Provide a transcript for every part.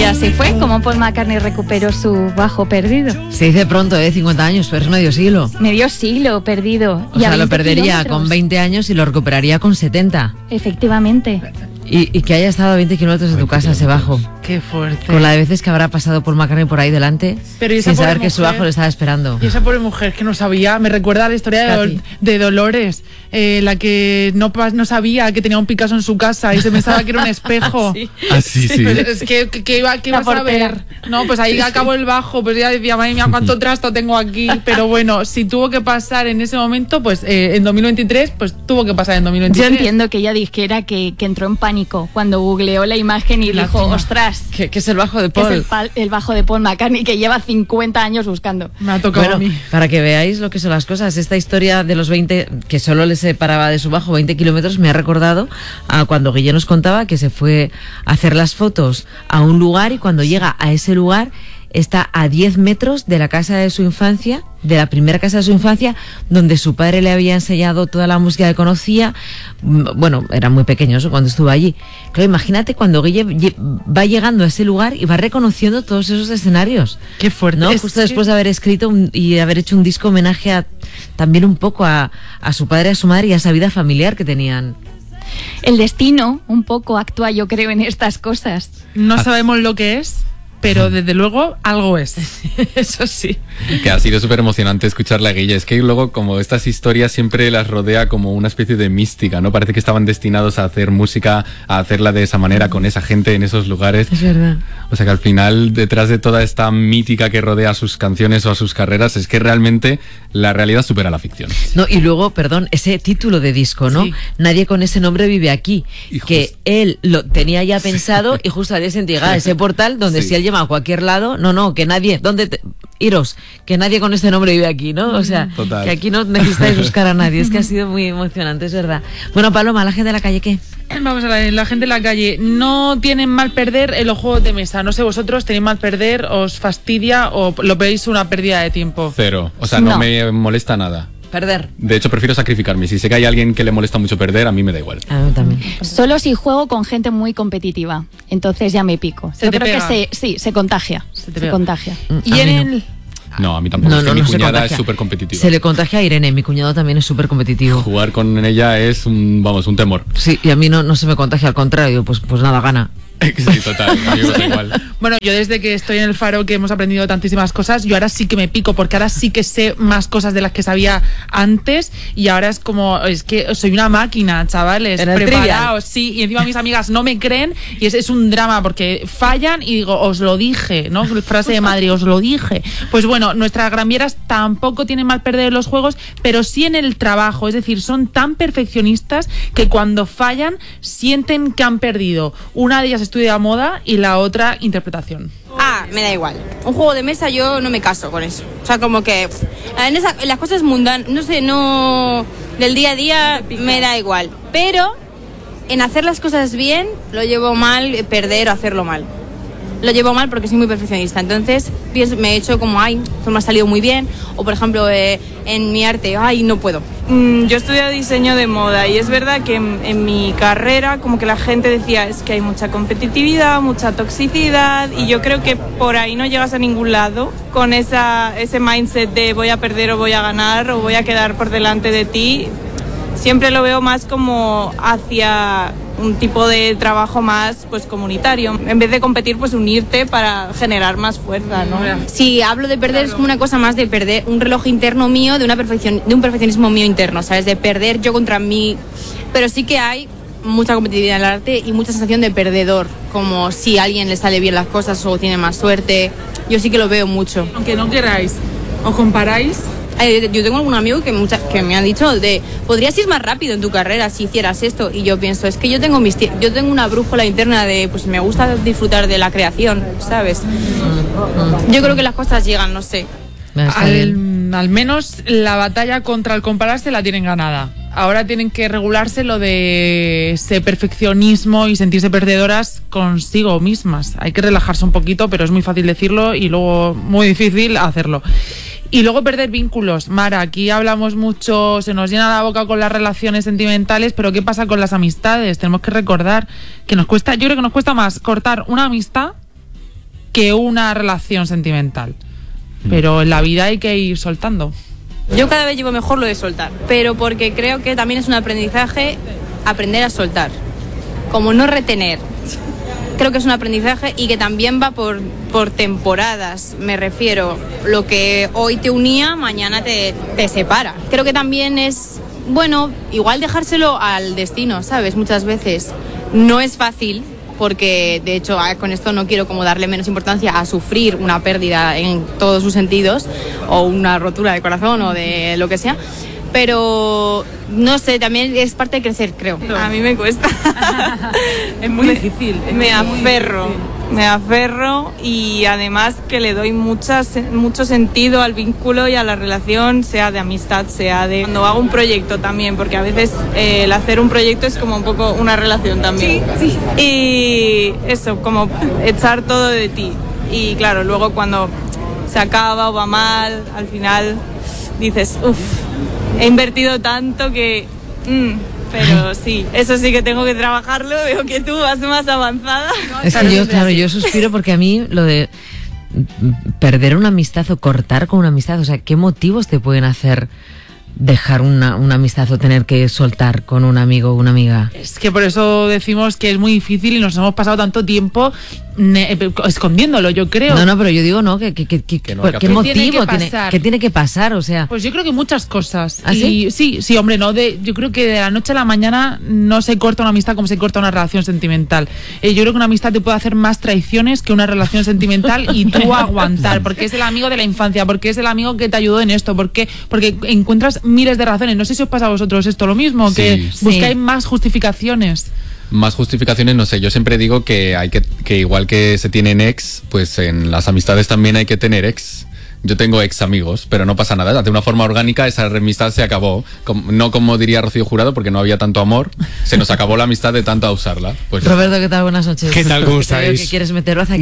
vida se fue, como Paul McCartney recuperó su bajo perdido. Se dice pronto, 50 años, pero es medio siglo. Medio siglo perdido. O sea, lo perdería con 20 años y lo recuperaría con 70. Efectivamente. Y que haya estado a 20 kilómetros de tu casa ese bajo. Qué fuerte. Con la de veces que habrá pasado Paul McCartney por ahí delante, sin saber que su bajo le estaba esperando. Y esa pobre mujer que no sabía, me recuerda a la historia de Dolores, la que no sabía que tenía un Picasso en su casa y se pensaba que era un espejo. Sí. Pues es que iba a saber. No, pues ahí acabó el bajo, pues ya decía, madre mía, cuánto trasto tengo aquí. Pero bueno, si tuvo que pasar en ese momento, pues en 2023, pues tuvo que pasar en 2023. Yo entiendo que ella dijera que entró en pánico cuando googleó la imagen y dijo, ostras, que es el bajo de Paul. Es el bajo de Paul McCartney que lleva 50 años buscando. Me ha tocado a mí. Para que veáis lo que son las cosas, esta historia de los 20, que solo le separaba de su bajo 20 kilómetros, me ha recordado a cuando Guille nos contaba que se fue a hacer las fotos a un lugar y cuando llega a ese lugar está a 10 metros de la casa de su infancia, de la primera casa de su infancia, donde su padre le había enseñado toda la música que conocía. Bueno, era muy pequeño eso cuando estuvo allí. Claro, imagínate cuando Guille va llegando a ese lugar y va reconociendo todos esos escenarios. Qué fuerte. ¿No? Justo después de haber escrito y haber hecho un disco homenaje también un poco a su padre, a su madre y a esa vida familiar que tenían. El destino un poco actúa, yo creo, en estas cosas. No sabemos lo que es, pero desde luego algo es. Eso sí. Que ha sido súper emocionante escucharla a Guille. Es que luego como estas historias siempre las rodea como una especie de mística, ¿no? Parece que estaban destinados a hacer música, a hacerla de esa manera, con esa gente en esos lugares. Es verdad. O sea que al final, detrás de toda esta mítica que rodea a sus canciones o a sus carreras, es que realmente la realidad supera la ficción. No, y luego, perdón, ese título de disco, ¿no? Sí. Nadie con ese nombre vive aquí. Que él lo tenía ya pensado y justo al día siguiente llega a ese portal donde si él llama a cualquier lado, no, que nadie, iros, que nadie con este nombre vive aquí, ¿no? O sea, total. Que aquí no necesitáis buscar a nadie. Es que ha sido muy emocionante, es verdad. Bueno, Paloma, ¿la gente de la calle qué? Vamos a ver, la gente de la calle no tienen mal perder en los juegos de mesa. No sé, vosotros tenéis mal perder, os fastidia o lo veis una pérdida de tiempo. Cero, o sea, no me molesta nada. Perder. De hecho, prefiero sacrificarme. Si sé que hay alguien que le molesta mucho perder, a mí me da igual. A mí también. Solo si juego con gente muy competitiva. Entonces ya me pico. Yo creo que se contagia. Se contagia. Y en el... No, a mí tampoco. Es que mi cuñada es súper competitiva. Se le contagia a Irene, mi cuñado también es súper competitivo. Jugar con ella es un temor. Sí, y a mí no se me contagia, al contrario, pues nada, gana. Sí, total, a mí me da igual. Bueno, yo desde que estoy en el Faro, que hemos aprendido tantísimas cosas, yo ahora sí que me pico, porque ahora sí que sé más cosas de las que sabía antes, y ahora es que soy una máquina, chavales, preparaos, sí, y encima mis amigas no me creen, y es un drama, porque fallan y digo, os lo dije, ¿no? Frase de Madrid, os lo dije. Pues bueno, nuestras granvieras tampoco tienen mal perder en los juegos, pero sí en el trabajo, es decir, son tan perfeccionistas que cuando fallan sienten que han perdido. Una de ellas estudia moda y la otra interpretación. Me da igual. Un juego de mesa yo no me caso con eso. O sea, como que en las cosas mundanas, no sé, del día a día me da igual. Pero en hacer las cosas bien lo llevo mal, perder o hacerlo mal. Lo llevo mal porque soy muy perfeccionista. Entonces me he hecho como, esto me ha salido muy bien. O por ejemplo, en mi arte, no puedo. Yo estudio diseño de moda y es verdad que en mi carrera como que la gente decía es que hay mucha competitividad, mucha toxicidad y yo creo que por ahí no llegas a ningún lado con ese mindset de voy a perder o voy a ganar o voy a quedar por delante de ti. Siempre lo veo más como hacia un tipo de trabajo más pues comunitario. En vez de competir, pues unirte para generar más fuerza, ¿no? Si hablo de perder, es como una cosa más de perder un reloj interno mío, de un perfeccionismo mío interno, ¿sabes? De perder yo contra mí. Pero sí que hay mucha competitividad en el arte y mucha sensación de perdedor, como si a alguien le sale bien las cosas o tiene más suerte. Yo sí que lo veo mucho. Aunque no queráis, ¿os comparáis? Yo tengo algún amigo que me han dicho podrías ir más rápido en tu carrera si hicieras esto, y yo pienso, es que yo tengo una brújula interna de pues me gusta disfrutar de la creación, ¿sabes? Yo creo que las cosas llegan, no sé. Al menos la batalla contra el compararse la tienen ganada. Ahora tienen que regularse lo de ese perfeccionismo y sentirse perdedoras consigo mismas. Hay que relajarse un poquito, pero es muy fácil decirlo y luego muy difícil hacerlo. Y luego perder vínculos. Mara, aquí hablamos mucho, se nos llena la boca con las relaciones sentimentales, pero ¿qué pasa con las amistades? Tenemos que recordar que yo creo que nos cuesta más cortar una amistad que una relación sentimental. Pero en la vida hay que ir soltando. Yo cada vez llevo mejor lo de soltar, pero porque creo que también es un aprendizaje aprender a soltar, como no retener. Creo que es un aprendizaje y que también va por temporadas, me refiero. Lo que hoy te unía, mañana te separa. Creo que también es, bueno, igual dejárselo al destino, ¿sabes? Muchas veces no es fácil, porque de hecho con esto no quiero como darle menos importancia a sufrir una pérdida en todos sus sentidos, o una rotura de corazón o de lo que sea. Pero no sé, también es parte de crecer, creo. A mí me cuesta. Es muy difícil. Me aferro y además que le doy mucho sentido al vínculo y a la relación, sea de amistad, sea de cuando hago un proyecto también, porque a veces el hacer un proyecto es como un poco una relación también. Sí. Y eso, como echar todo de ti. Y claro, luego cuando se acaba o va mal, al final dices, uff, he invertido tanto que... pero sí, eso sí que tengo que trabajarlo. Veo que tú vas más avanzada. Es que yo suspiro porque a mí lo de perder una amistad o cortar con una amistad, o sea, ¿qué motivos te pueden hacer dejar una amistad o tener que soltar con un amigo o una amiga? Es que por eso decimos que es muy difícil y nos hemos pasado tanto tiempo escondiéndolo, yo creo. No, pero yo digo, ¿no? ¿Qué motivo tiene que pasar? O sea, pues yo creo que muchas cosas. ¿Ah, sí? Sí, hombre, yo creo que de la noche a la mañana no se corta una amistad como se corta una relación sentimental. Yo creo que una amistad te puede hacer más traiciones que una relación sentimental y tú aguantar, porque es el amigo de la infancia, porque es el amigo que te ayudó en esto, porque encuentras miles de razones. No sé si os pasa a vosotros esto lo mismo, que buscáis más justificaciones. Más justificaciones, no sé, yo siempre digo que hay que igual que se tienen ex, pues en las amistades también hay que tener ex. Yo tengo ex amigos, pero no pasa nada, de una forma orgánica esa amistad se acabó, no como diría Rocío Jurado, porque no había tanto amor, se nos acabó la amistad de tanto a usarla. Pues Roberto, ¿qué tal? Buenas noches. ¿Qué tal? ¿Cómo estáis? ¿Que quieres meter baza?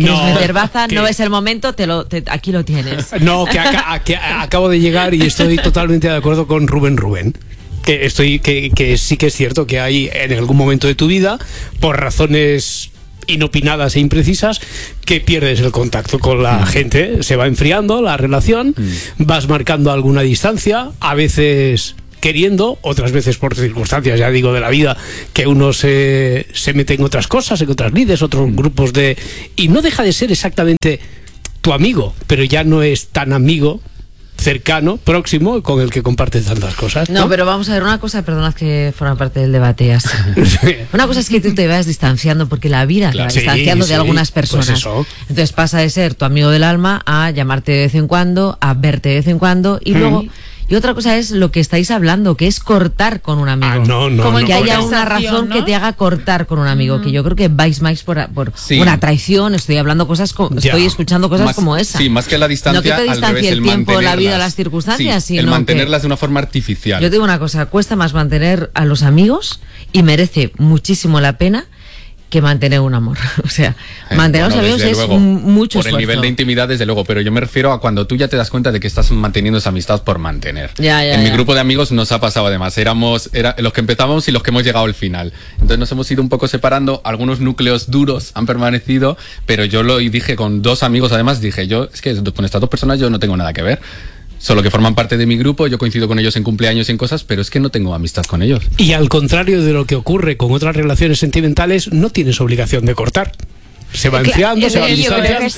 No es el momento, aquí lo tienes. No, que acabo de llegar y estoy totalmente de acuerdo con Rubén. Que sí que es cierto que hay en algún momento de tu vida, por razones inopinadas e imprecisas, que pierdes el contacto con la gente, se va enfriando la relación, vas marcando alguna distancia, a veces queriendo, otras veces por circunstancias, ya digo, de la vida, que uno se mete en otras cosas, en otras lides, otros grupos y no deja de ser exactamente tu amigo, pero ya no es tan amigo cercano, próximo, con el que compartes tantas cosas, ¿no? Pero vamos a ver, una cosa, perdonad que forma parte del debate así. Una cosa es que tú te vas distanciando, porque la vida te va distanciando de algunas personas. Pues eso. Entonces pasa de ser tu amigo del alma a llamarte de vez en cuando, a verte de vez en cuando, y luego... Y otra cosa es lo que estáis hablando, que es cortar con un amigo. Como que haya una razón, ¿no?, que te haga cortar con un amigo, que yo creo que vais más por una traición. Estoy hablando estoy escuchando cosas como esa. Sí, más que la distancia, no que te distancie el tiempo, la vida, las circunstancias, sino el mantenerlas de una forma artificial. Yo te digo una cosa, cuesta más mantener a los amigos y merece muchísimo la pena que mantener un amor. O sea, mantener a los amigos es mucho esfuerzo. Por el nivel de intimidad, desde luego, pero yo me refiero a cuando tú ya te das cuenta de que estás manteniendo esa amistad por mantener. En mi grupo de amigos nos ha pasado además, éramos los que empezamos y los que hemos llegado al final. Entonces nos hemos ido un poco separando, algunos núcleos duros han permanecido, pero yo lo dije con dos amigos, además dije, es que con estas dos personas yo no tengo nada que ver. Solo que forman parte de mi grupo, yo coincido con ellos en cumpleaños y en cosas, pero es que no tengo amistad con ellos. Y al contrario de lo que ocurre con otras relaciones sentimentales, no tienes obligación de cortar. Se va enfriando, se va distanciando.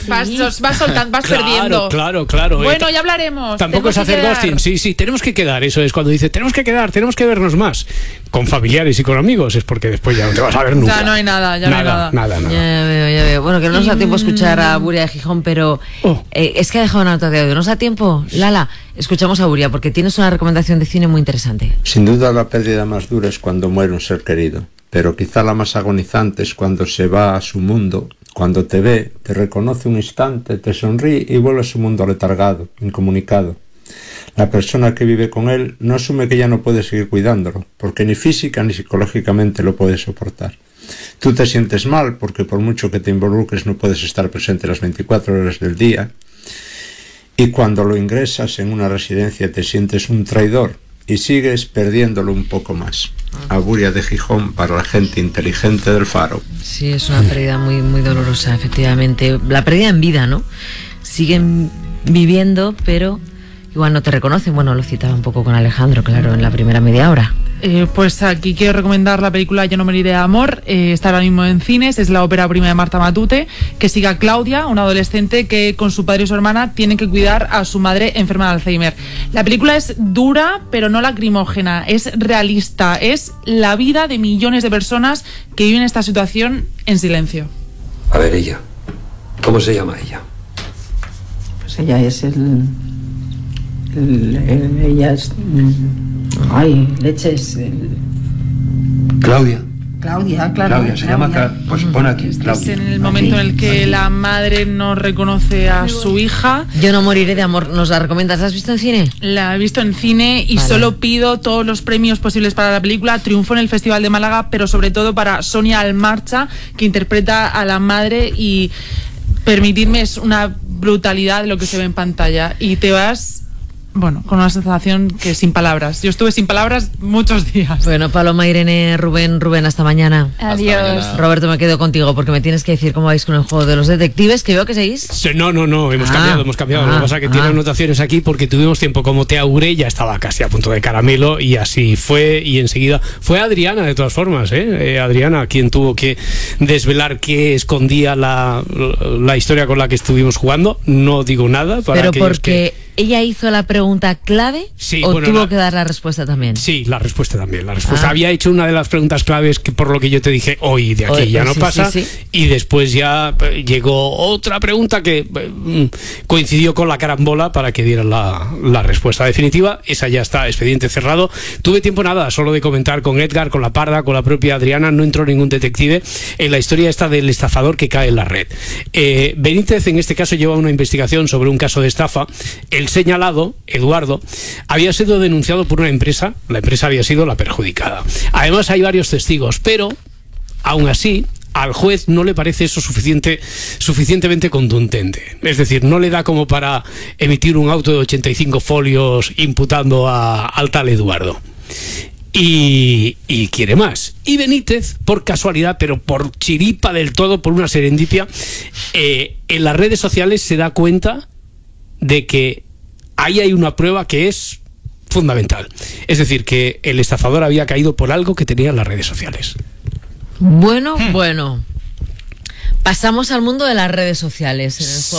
Vas perdiendo. Claro. Bueno, ya hablaremos. Tampoco es hacer ghosting. Sí, tenemos que quedar. Eso es cuando dice, tenemos que quedar, tenemos que vernos más. Con familiares y con amigos, es porque después ya no te vas a ver nunca. Ya no hay nada, no hay nada. Nada. Ya veo. Bueno, que no nos da tiempo escuchar a Buria de Gijón, pero es que ha dejado una nota de audio. ¿Nos da tiempo? Lala, escuchamos a Buria, porque tienes una recomendación de cine muy interesante. Sin duda la pérdida más dura es cuando muere un ser querido, pero quizá la más agonizante es cuando se va a su mundo. Cuando te ve, te reconoce un instante, te sonríe y vuelve a su mundo letargado, incomunicado. La persona que vive con él no asume que ya no puede seguir cuidándolo, porque ni física ni psicológicamente lo puede soportar. Tú te sientes mal porque por mucho que te involucres no puedes estar presente las 24 horas del día. Y cuando lo ingresas en una residencia te sientes un traidor, y sigues perdiéndolo un poco más. Auguria de Gijón para la gente inteligente del Faro. Sí, es una pérdida muy, muy dolorosa, efectivamente. La pérdida en vida, ¿no? Siguen viviendo, pero igual no te reconocen. Bueno, lo citaba un poco con Alejandro, claro, en la primera media hora. Pues aquí quiero recomendar la película Yo no moriré de amor. Está ahora mismo en cines. Es la ópera prima de Marta Matute, que sigue a Claudia, una adolescente que con su padre y su hermana tiene que cuidar a su madre enferma de Alzheimer. La película es dura, pero no lacrimógena. Es realista. Es la vida de millones de personas que viven esta situación en silencio. A ver, ella. ¿Cómo se llama ella? Pues ella es ella es... Ay, leches. Claudia. Claudia, claro. Claudia, se llama pues pon aquí, Claudia. Es en el momento en el que la madre no reconoce a su hija. Yo no moriré de amor, ¿nos la recomiendas? ¿La has visto en cine? La he visto en cine y solo pido todos los premios posibles para la película. Triunfó en el Festival de Málaga, pero sobre todo para Sonia Almarcha, que interpreta a la madre, y permitidme, es una brutalidad lo que se ve en pantalla y te vas... Bueno, con una sensación que sin palabras. Yo estuve sin palabras muchos días. Bueno, Paloma, Irene, Rubén, hasta mañana. Adiós. Hasta mañana. Roberto, me quedo contigo porque me tienes que decir cómo vais con el juego de los detectives, que veo que seguís. No, hemos cambiado. Lo que pasa es que tiene anotaciones aquí porque tuvimos tiempo, como te auguré, ya estaba casi a punto de caramelo y así fue, y enseguida fue Adriana, de todas formas, Adriana quien tuvo que desvelar qué escondía la historia con la que estuvimos jugando. No digo nada para pero porque ella hizo la pregunta clave, sí, o tuvo que dar la respuesta también. Sí, la respuesta también. Había hecho una de las preguntas claves que, por lo que yo te dije, hoy de aquí ya no pasa. Sí. Y después ya llegó otra pregunta que coincidió con la carambola para que dieran la respuesta definitiva. Esa ya está, expediente cerrado. Tuve tiempo solo de comentar con Edgar, con la Parda, con la propia Adriana. No entró ningún detective en la historia esta del estafador que cae en la red. Benítez, en este caso, lleva una investigación sobre un caso de estafa. El señalado, Eduardo, había sido denunciado por una empresa. La empresa había sido la perjudicada. Además, hay varios testigos, pero aún así al juez no le parece eso suficientemente contundente. Es decir, no le da como para emitir un auto de 85 folios imputando al tal Eduardo. Y quiere más. Y Benítez, por casualidad, pero por chiripa del todo, por una serendipia, en las redes sociales se da cuenta de que ahí hay una prueba que es fundamental. Es decir, que el estafador había caído por algo que tenía en las redes sociales. Bueno. Pasamos al mundo de las redes sociales en el juego.